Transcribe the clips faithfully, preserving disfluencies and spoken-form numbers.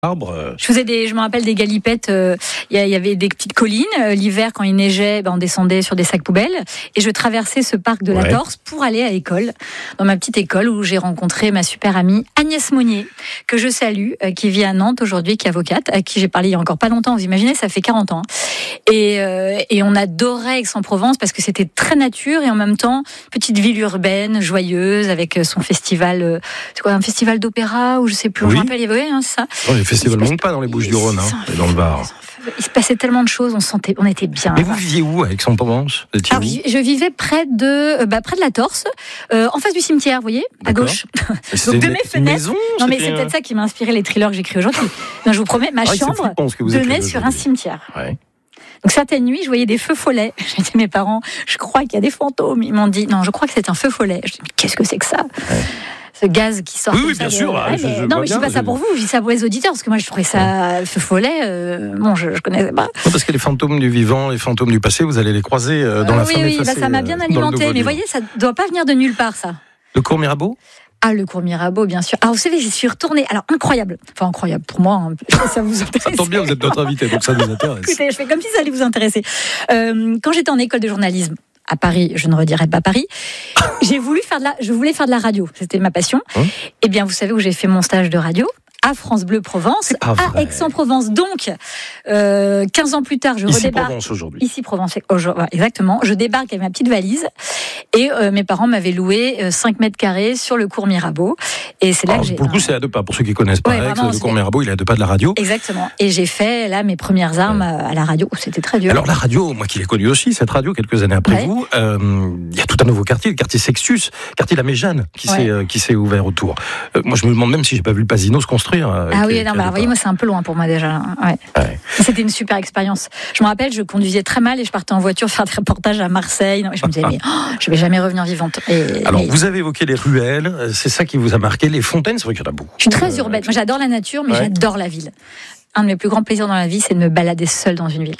Arbre. Je faisais des, je me rappelle des galipettes. Il euh, y, y avait des petites collines. Euh, l'hiver, quand il neigeait, ben, on descendait sur des sacs poubelles. Et je traversais ce parc de la Ouais. Torse pour aller à l'école, dans ma petite école où j'ai rencontré ma super amie Agnès Monnier, que je salue, euh, qui vit à Nantes aujourd'hui, qui est avocate, à qui j'ai parlé il y a encore pas longtemps. Vous imaginez, ça fait quarante ans. Et, euh, et on adorait Aix-en-Provence parce que c'était très nature et en même temps petite ville urbaine, joyeuse, avec son festival. Euh, c'est quoi, un festival d'opéra ou je sais plus. Oui. Je me rappelle, il y avait hein, ça. Oh, les festivals ne montent pas dans les Bouches-du-Rhône, hein, et dans le Var. Il se passait tellement de choses, on se sentait, on était bien. Mais vous viviez où, à Aix-en-Provence? Vous étiez Alors, où je vivais près de, euh, bah, près de la Torse, euh, en face du cimetière, vous voyez, à D'accord. gauche. C'était Donc de une- mes une fenêtres. maison, Non mais c'était c'est un- peut-être ça qui m'a inspiré les thrillers que j'écris aujourd'hui. Non, je vous promets, ma Ah oui, c'est chambre flippant ce que vous donnait écrivez sur un aujourd'hui. cimetière. Ouais. Donc certaines nuits, je voyais des feux follets. J'ai dit à mes parents, je crois qu'il y a des fantômes. Ils m'ont dit, non, je crois que c'est un feu follet. Je dis, mais qu'est-ce que c'est que ça? Ce gaz qui sort Oui, comme oui, ça. bien de- sûr, Ouais, ah, je- mais- je non, vois mais je dis bien, pas ça je- pour vous, je dis ça pour les auditeurs, parce que moi je trouvais ça feu follet. Euh, bon, je, je connaissais pas. Non, parce que les fantômes du vivant, les fantômes du passé, vous allez les croiser euh, dans Euh, la oui, fin oui, effacée, bah, ça m'a euh, bien dans le alimenté. nouveau Mais livre. voyez, ça doit pas venir de nulle part, ça. Le cours Mirabeau? Ah, le cours Mirabeau, bien sûr. Alors, vous savez, j'y suis retournée. Alors, incroyable. Enfin, incroyable pour moi. Hein. Je sais pas si ça vous intéresse. Ça tombe bien, vous êtes notre invité, donc ça nous intéresse. Écoutez, je fais comme si ça allait vous intéresser. Euh, quand j'étais en école de journalisme à Paris, je ne redirai pas Paris, j'ai voulu faire de la, je voulais faire de la radio. C'était ma passion. Hum. Eh bien, vous savez où j'ai fait mon stage de radio? À France Bleu Provence, pas à vrai. Aix-en-Provence. Donc, euh, quinze ans plus tard, je Ici redébarque. Provence aujourd'hui. Ici Provence, aujourd'hui, exactement. Je débarque avec ma petite valise et euh, mes parents m'avaient loué euh, cinq mètres carrés sur le cours Mirabeau. Et c'est là Alors, que j'ai. pour le coup, c'est à deux pas. Pour ceux qui connaissent pas Ouais, Aix, vraiment, le c'est- cours Mirabeau, il est à deux pas de la radio. Exactement. Et j'ai fait là mes premières armes à, à la radio. C'était très dur. Alors la radio, moi qui l'ai connue aussi, cette radio, quelques années après Ouais. vous, euh, il y a tout un nouveau quartier, le quartier Sextus, quartier La Méjeanne, qui Ouais. s'est euh, qui s'est ouvert autour. Euh, moi je me demande même si j'ai pas vu le Pasino se construire. euh, Ah qui oui, est- non, qui est bah, à deux vous voyez, pas. moi, c'est un peu loin pour moi déjà. hein. Ouais. Ouais. C'était une super expérience. Je me rappelle, je conduisais très mal et je partais en voiture faire des reportages à Marseille. Non, je me disais, mais oh, je vais jamais revenir vivante. Et, Alors mais vous avez évoqué les ruelles, euh, c'est ça qui vous a marqué, les fontaines, c'est vrai qu'il y en a beaucoup. je suis très Euh, urbaine. Moi, j'adore la nature, mais Ouais. j'adore la ville. Un de mes plus grands plaisirs dans la vie, c'est de me balader seule dans une ville.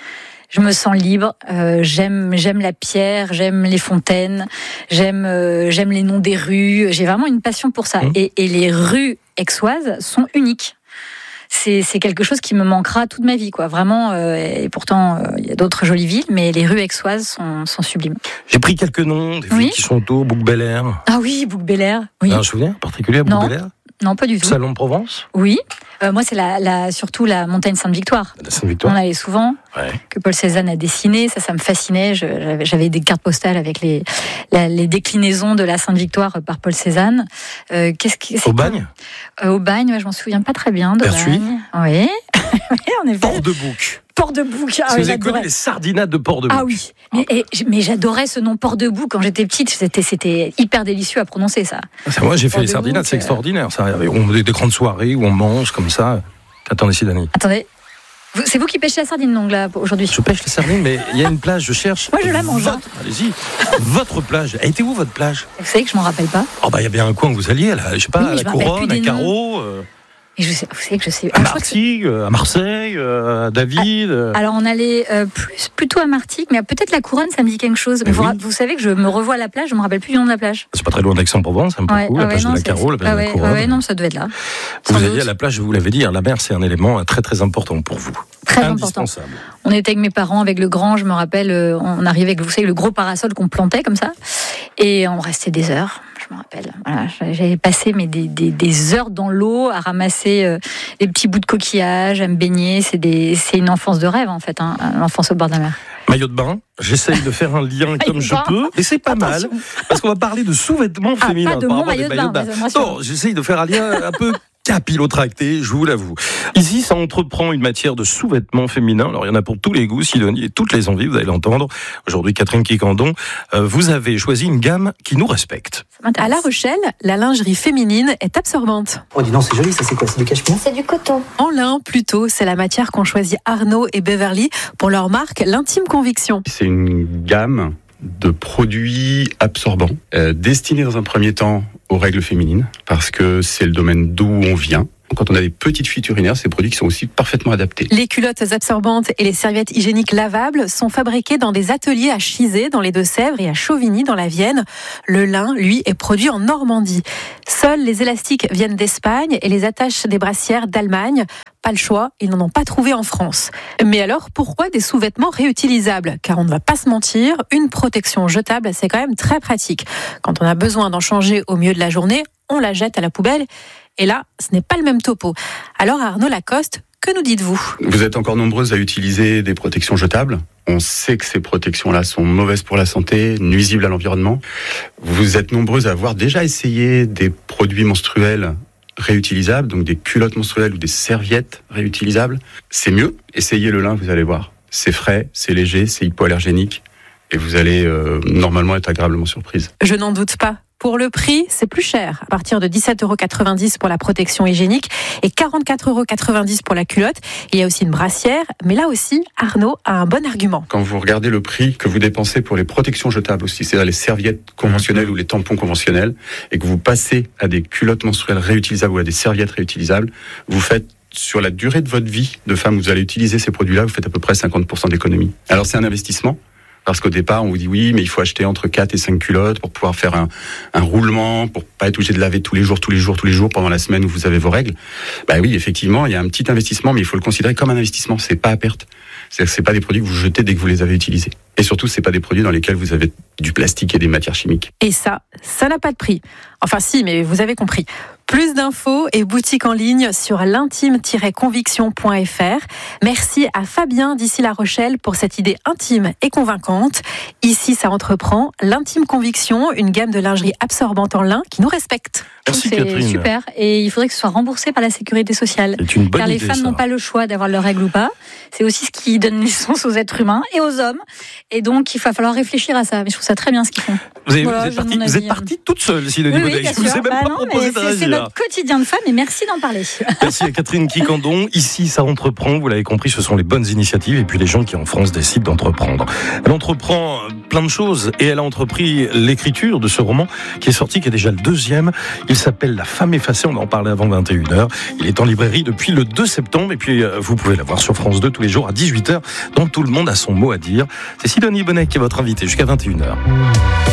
Je me sens libre, euh, j'aime j'aime la pierre, j'aime les fontaines, j'aime euh, j'aime les noms des rues. J'ai vraiment une passion pour ça. Mmh. Et, et les rues aixoises sont uniques. C'est, c'est quelque chose qui me manquera toute ma vie, quoi. Vraiment. euh, et pourtant, euh, il y a d'autres jolies villes, mais les rues aixoises sont, sont sublimes. J'ai pris quelques noms, des villes Oui. qui sont autour, Bouc-Bel-Air. Ah oui, Bouc-Bel-Air. Oui. Vous avez un souvenir particulier à Non. Bouc-Bel-Air? Non, pas du tout. Salon de Provence, Oui. Euh, moi, c'est la, la, surtout la montagne Sainte-Victoire. la On Sainte-Victoire. allait souvent. Ouais. Que Paul Cézanne a dessiné, ça, ça me fascinait. Je- j'avais, j'avais des cartes postales avec les, la- les déclinaisons de la Sainte-Victoire par Paul Cézanne. Euh, qu'est-ce qui, c'est Au Bagne, quoi Euh, Au Bagne, ouais, je m'en souviens pas très bien. Pertuis. d'Aubagne. Oui. Oui, en effet. Port-de-Bouc. Port-de-Bouc. Ah, Si oui, vous avez connu j'adorais. les sardinades de Port-de-Bouc. Ah oui, mais, et- mais j'adorais ce nom Port-de-Bouc quand j'étais petite. C'était, c'était hyper délicieux à prononcer, ça. Ça, moi, j'ai fait les Port-de-Bouc, sardinades, c'est euh, extraordinaire. Ça, on a des, des grandes soirées où on mange comme ça. Attendez, Sidani. Attendez, Vous- c'est vous qui pêchez la sardine, donc, là, aujourd'hui? Je pêche les sardines, mais il y a une plage, je cherche. Moi, je la mange, hein. Votre, allez-y. Votre plage. Elle était où, votre plage? Vous savez que je m'en rappelle pas. Oh, bah, il y a bien un coin où vous alliez, là. Je sais pas, Oui, mais à je la me rappelle Couronne, plus à des noms. Carreau, euh, Et je sais, vous savez que je sais. à Ah, je crois que c'est- Martigues, euh, à Marseille, euh, à David. euh. Alors on allait euh, plus plutôt à Martigues, mais peut-être la Couronne, ça me dit quelque chose. Mais Mais vous, oui. vous savez que je me revois à la plage, je me rappelle plus du nom de la plage. C'est pas très loin d'Aix-en-Provence, un peu Ouais, cool, ah la ouais, plage non, de la c'est- Carreau, la plage ah de ouais, la Couronne. ouais, non, ça devait être là. Vous Sans alliez doute. à la plage, vous l'avez dit, hein, la mer, c'est un élément très très important pour vous. Très important. Indispensable. On était avec mes parents, avec le grand, je me rappelle, euh, on arrivait avec, vous savez, le gros parasol qu'on plantait comme ça, et on restait des heures. Je me rappelle. Voilà, j'avais passé mais des, des, des heures dans l'eau à ramasser euh, des petits bouts de coquillages, à me baigner. C'est des, c'est une enfance de rêve en fait, hein, l'enfance au bord de la mer. Maillot de bain, j'essaye de faire un lien comme je bain. peux, et c'est pas Attention. mal, parce qu'on va parler de sous-vêtements Ah, féminins. pas de par mon rapport à des maillot de bain, mais moi, c'est Non, bon. j'essaye de faire un lien un peu capillotracté, je vous l'avoue. Ici, ça entreprend une matière de sous-vêtements féminins. Alors, il y en a pour tous les goûts, Sidonie, et toutes les envies, vous allez l'entendre. Aujourd'hui, Catherine Quicandon, euh, vous avez choisi une gamme qui nous respecte. Ça m'intéresse. À La Rochelle, la lingerie féminine est absorbante. Oh, dis donc, c'est joli, ça, c'est quoi? C'est du cachemire? C'est du coton. En lin, plutôt, c'est la matière qu'ont choisi Arnaud et Beverly pour leur marque L'Intime Conviction. C'est une gamme de produits absorbants, euh, destinés dans un premier temps aux règles féminines, parce que c'est le domaine d'où on vient. Quand on a des petites fuites urinaires, c'est des produits qui sont aussi parfaitement adaptés. Les culottes absorbantes et les serviettes hygiéniques lavables sont fabriquées dans des ateliers à Chizé, dans les Deux-Sèvres, et à Chauvigny, dans la Vienne. Le lin, lui, est produit en Normandie. Seuls les élastiques viennent d'Espagne et les attaches des brassières d'Allemagne. Pas le choix, ils n'en ont pas trouvé en France. Mais alors, pourquoi des sous-vêtements réutilisables ? Car on ne va pas se mentir, une protection jetable, c'est quand même très pratique. Quand on a besoin d'en changer au milieu de la journée, on la jette à la poubelle. Et là, ce n'est pas le même topo. Alors Arnaud Lacoste, que nous dites-vous ? Vous êtes encore nombreuses à utiliser des protections jetables. On sait que ces protections-là sont mauvaises pour la santé, nuisibles à l'environnement. Vous êtes nombreuses à avoir déjà essayé des produits menstruels réutilisables, donc des culottes menstruelles ou des serviettes réutilisables. C'est mieux. Essayez le lin, vous allez voir. C'est frais, c'est léger, c'est hypoallergénique. Et vous allez euh, normalement être agréablement surprise. Je n'en doute pas. Pour le prix, c'est plus cher, à partir de dix-sept euros quatre-vingt-dix pour la protection hygiénique et quarante-quatre euros quatre-vingt-dix pour la culotte. Il y a aussi une brassière, mais là aussi, Arnaud a un bon argument. Quand vous regardez le prix que vous dépensez pour les protections jetables aussi, c'est-à-dire les serviettes conventionnelles mmh. ou les tampons conventionnels, et que vous passez à des culottes menstruelles réutilisables ou à des serviettes réutilisables, vous faites sur la durée de votre vie de femme, vous allez utiliser ces produits-là, vous faites à peu près cinquante pour cent d'économie. Alors c'est un investissement. Parce qu'au départ, on vous dit oui, mais il faut acheter entre quatre et cinq culottes pour pouvoir faire un, un roulement, pour pas être obligé de laver tous les jours, tous les jours, tous les jours pendant la semaine où vous avez vos règles. Bah oui, effectivement, il y a un petit investissement, mais il faut le considérer comme un investissement. C'est pas à perte. C'est-à-dire que c'est pas des produits que vous jetez dès que vous les avez utilisés. Et surtout, c'est pas des produits dans lesquels vous avez du plastique et des matières chimiques. Et ça, ça n'a pas de prix. Enfin si, mais vous avez compris. Plus d'infos et boutiques en ligne sur l'intime tiret conviction point f r. Merci à Fabien d'ici La Rochelle pour cette idée intime et convaincante. Ici, ça entreprend l'Intime Conviction, une gamme de lingerie absorbante en lin qui nous respecte. Merci c'est Catherine. Super. Et il faudrait que ce soit remboursé par la sécurité sociale. C'est une bonne Car les idée, femmes ça. n'ont pas le choix d'avoir leurs règles ou pas. C'est aussi ce qui donne naissance aux êtres humains et aux hommes. Et donc, il va falloir réfléchir à ça. Mais je trouve ça très bien ce qu'ils font. Vous, avez, Voilà, vous êtes j'ai partie, mon vous êtes avis. partie toute seule, Sidonie Oui, oui, Bonnec. bien Je vous ai sûr. même Bah pas non, proposé mais c'est, c'est d'interagir. notre quotidien de femme et merci d'en parler. Merci à Catherine Quicandon. Ici, ça entreprend. Vous l'avez compris, ce sont les bonnes initiatives et puis les gens qui en France décident d'entreprendre. Elle entreprend plein de choses et elle a entrepris l'écriture de ce roman qui est sorti, qui est déjà le deuxième. Il s'appelle La femme effacée. On va en parler avant vingt et une heures. Il est en librairie depuis le deux septembre et puis vous pouvez la voir sur France deux tous les jours à dix-huit heures. Donc tout le monde a son mot à dire. C'est Sidonie Bonnec qui est votre invitée jusqu'à vingt et une heures.